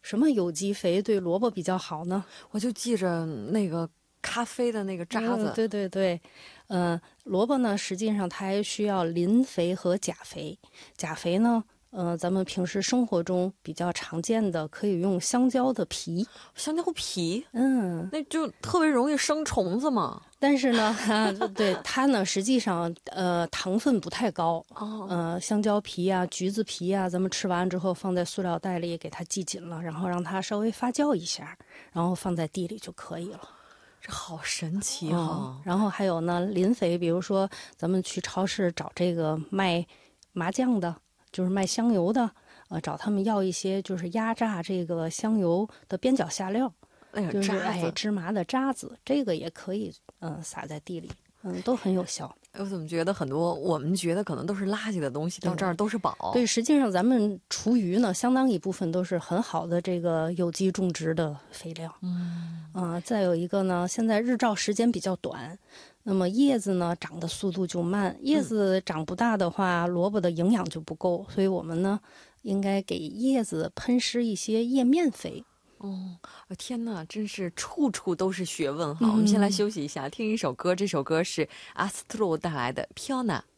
什么有机肥对萝卜比较好呢？ 我就记着那个咖啡的那个渣子。 对对对，萝卜呢，实际上它还需要磷肥和钾肥。钾肥呢，咱们平时生活中比较常见的，可以用香蕉的皮。 香蕉皮， 那就特别容易生虫子嘛。 但是呢，对它呢，实际上糖分不太高。香蕉皮啊、橘子皮啊，咱们吃完之后放在塑料袋里，给它系紧了，然后让它稍微发酵一下，然后放在地里就可以了。 这好神奇哈！ 然后还有呢，磷肥，比如说咱们去超市找这个卖麻酱的，就是卖香油的，找他们要一些就是压榨这个香油的边角下料，就是芝麻的渣子，这个也可以撒在地里，都很有效。 我怎么觉得很多我们觉得可能都是垃圾的东西，到这儿都是宝。 对，实际上咱们厨余呢，相当一部分都是很好的这个有机种植的肥料。再有一个呢，现在日照时间比较短，那么叶子呢长的速度就慢，叶子长不大的话，萝卜的营养就不够，所以我们呢应该给叶子喷施一些叶面肥。 天哪，真是处处都是学问哈！我们先来休息一下，听一首歌，这首歌是阿斯特洛带来的《飘娜》。